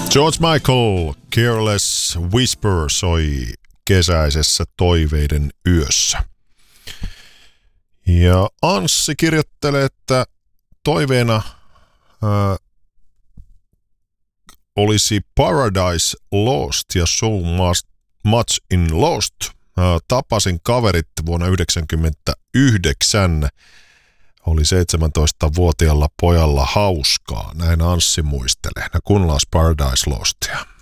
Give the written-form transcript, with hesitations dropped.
George Michael, Careless Whisper soi kesäisessä toiveiden yössä. Ja Anssi kirjoittelee, että toiveena olisi Paradise Lost ja So Much in Lost. Tapasin kaverit vuonna 1999. Oli 17-vuotiaalla pojalla hauskaa. Näin Anssi muistelee. Kuunnellaan Paradise Lostia.